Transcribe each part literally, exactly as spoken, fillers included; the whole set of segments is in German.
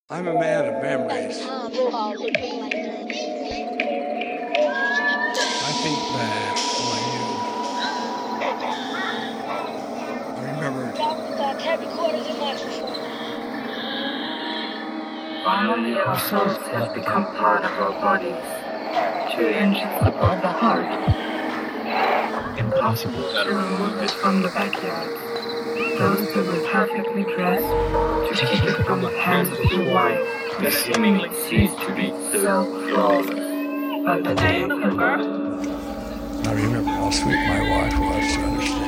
I'm a man of memories. I think back when I remember. Finally, our souls have become part of our bodies. Two engines above the heart. Impossible to remove it from the backyard. Those who were perfectly dressed to keep it from the hands of the wife, they seemingly ceased to be so flawless. But the day of her birth, I remember how sweet my wife was to understand.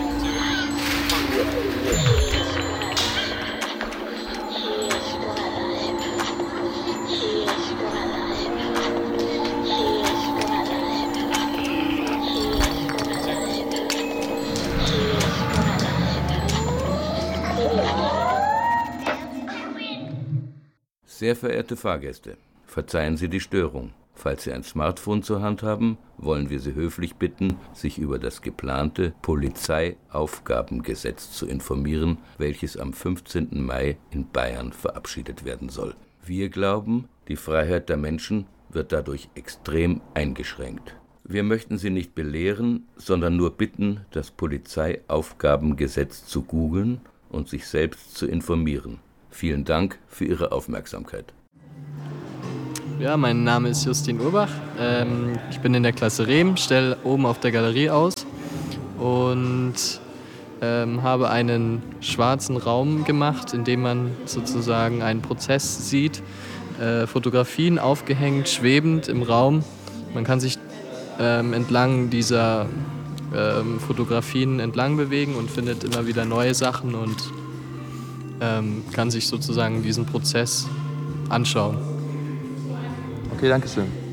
Sehr verehrte Fahrgäste, verzeihen Sie die Störung. Falls Sie ein Smartphone zur Hand haben, wollen wir Sie höflich bitten, sich über das geplante Polizeiaufgabengesetz zu informieren, welches am fünfzehnten Mai in Bayern verabschiedet werden soll. Wir glauben, die Freiheit der Menschen wird dadurch extrem eingeschränkt. Wir möchten Sie nicht belehren, sondern nur bitten, das Polizeiaufgabengesetz zu googeln und sich selbst zu informieren. Vielen Dank für Ihre Aufmerksamkeit. Ja, mein Name ist Justin Urbach. Ähm, ich bin in der Klasse Rehm, stelle oben auf der Galerie aus und ähm, habe einen schwarzen Raum gemacht, in dem man sozusagen einen Prozess sieht. Äh, Fotografien aufgehängt, schwebend im Raum. Man kann sich ähm, entlang dieser ähm, Fotografien entlang bewegen und findet immer wieder neue Sachen und ähm, kann sich sozusagen diesen Prozess anschauen. Okay, danke schön.